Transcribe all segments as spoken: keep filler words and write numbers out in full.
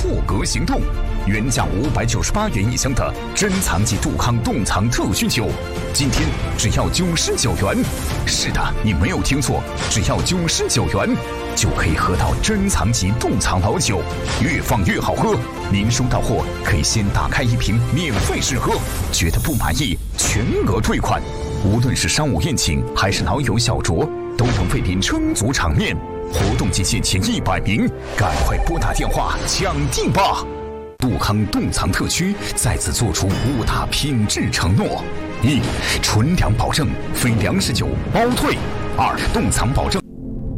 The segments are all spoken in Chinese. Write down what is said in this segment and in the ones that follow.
破格行动，原价五百九十八元一箱的珍藏级杜康冻藏特需酒，今天只要九十九元。是的，你没有听错，只要九十九元就可以喝到珍藏级冻藏老酒，越放越好喝。您收到货可以先打开一瓶免费试喝，觉得不满意全额退款。无论是商务宴请还是老友小酌，都能为您撑足场面。活动期限前一百名，赶快拨打电话抢订吧！杜康冻藏特区再次做出五大品质承诺：一、纯粮保证，非粮食酒包退；二、冻藏保证，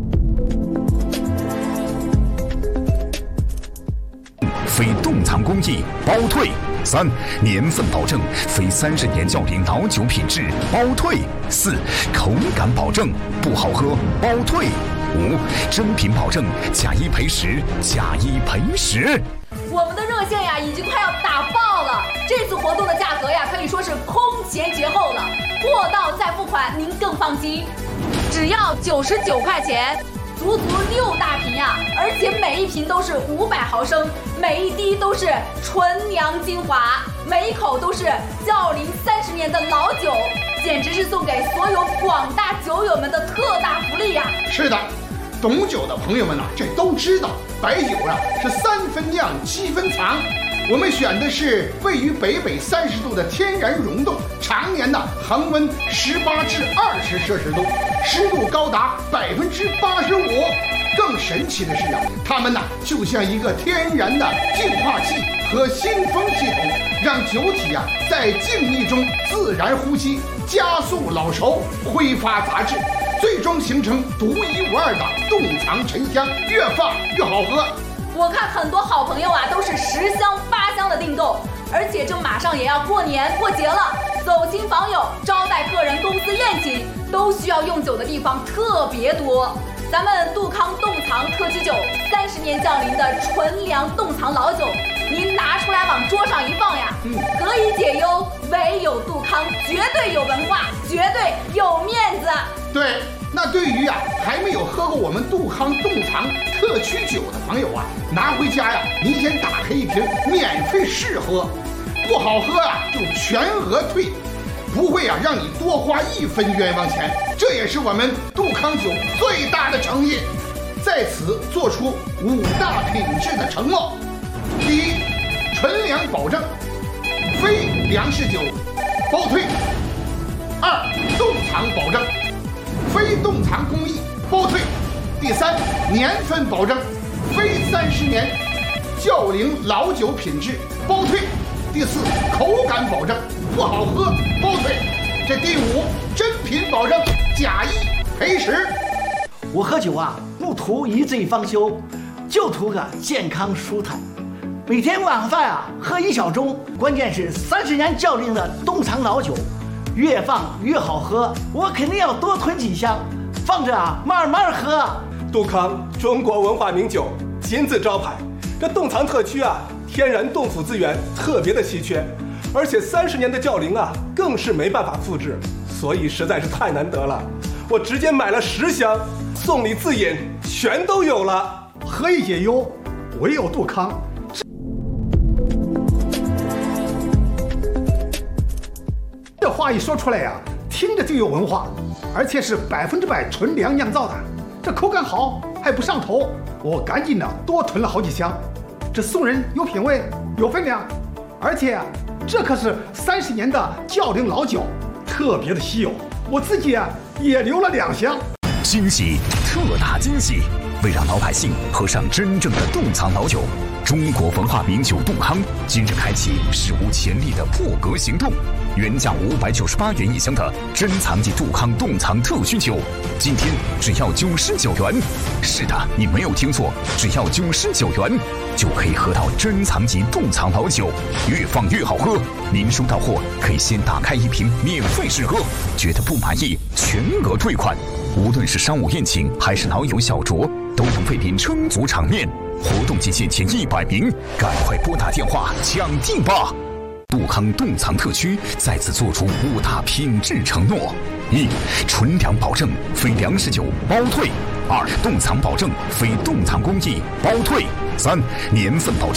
非冻藏工艺包退；三、年份保证，非三十年窖龄老酒品质包退；四、口感保证，不好喝包退；五、真品保证，假一赔十，假一赔十。 我们的热线呀，已经快要打爆了。这次活动的价格呀，可以说是空前绝后了，货到再付款，您更放心。只要九十九块钱，足足六大瓶呀，而且每一瓶都是五百毫升，每一滴都是纯粮精华，每一口都是窖龄三十年的老酒，简直是送给所有广大酒友们的特大福利呀！ 是的。懂酒的朋友们呐、啊，这都知道，白酒啊是三分酿七分藏。我们选的是位于北纬三十度的天然溶洞，常年的恒温十八至二十摄氏度，湿度高达百分之八十五。更神奇的是啊，它们呐就像一个天然的净化器和新风系统，让酒体啊在静谧中自然呼吸，加速老熟，挥发杂质。最终形成独一无二的冻藏沉香，越放越好喝。 我看很多好朋友啊都是十箱八箱的订购，而且这马上也要过年过节了，走亲访友、招待客人、公司宴请都需要用酒的地方特别多。咱们杜康冻藏特需酒，三十年窖龄的纯粮冻藏老酒，您拿出来往桌上一放呀，嗯，可以解忧，唯有杜康绝对有文化，绝对有面子。 对，那对于啊还没有喝过我们杜康冻藏特需酒的朋友啊，拿回家呀，您先打开一瓶免费试喝，不好喝啊就全额退，不会啊让你多花一分冤枉钱，这也是我们杜康酒最大的诚意。在此做出五大品质的承诺：第一，纯粮保证，非粮食酒包退；二，冻藏保证，非冻藏工艺包退；第三，年份保证，非三十年窖龄老酒品质包退；第四，口感保证，不好喝包退；这第五，真品保证，假一赔十。 我喝酒啊，不图一醉方休，就图个健康舒坦。每天晚饭啊，喝一小盅，关键是三十年窖龄的冻藏老酒，越放越好喝，我肯定要多囤几箱，放着啊慢慢喝。 杜康中国文化名酒，金字招牌。这冻藏特区啊，天然冻腐资源特别的稀缺，而且三十年的窖龄啊，更是没办法复制，所以实在是太难得了。我直接买了十箱，送礼自饮全都有了。 何以解忧，唯有杜康。这话一说出来呀、啊，听着就有文化，而且是百分之百纯粮酿造的，这口感好还不上头，我赶紧的多囤了好几箱。这送人有品位有分量，而且啊，这可是三十年的窖龄老酒，特别的稀有。我自己啊也留了两箱。 惊喜，特大惊喜！为让老百姓喝上真正的冻藏老酒，中国文化名酒杜康今日开启史无前例的破格行动。原价五百九十八元一箱的珍藏级杜康冻藏特需酒，今天只要九十九元。是的，你没有听错，只要九十九元就可以喝到珍藏级冻藏老酒，越放越好喝。您收到货可以先打开一瓶免费试喝，觉得不满意全额退款。无论是商务宴请还是老友小酌，都能为您撑足场面。活动期限前一百名，赶快拨打电话抢订吧！杜康冻藏特区再次做出五大品质承诺：一、纯粮保证，非粮食酒包退；二、冻藏保证，非冻藏工艺包退；三、年份保证。